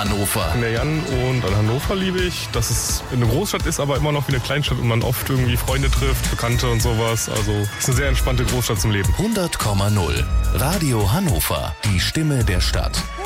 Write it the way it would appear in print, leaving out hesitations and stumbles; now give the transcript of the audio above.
Hannover. Ich bin der Jan und an Hannover liebe ich, dass es eine Großstadt ist, aber immer noch wie eine Kleinstadt und man oft irgendwie Freunde trifft, Bekannte und sowas. Also es ist eine sehr entspannte Großstadt zum Leben. 100,0 Radio Hannover, die Stimme der Stadt.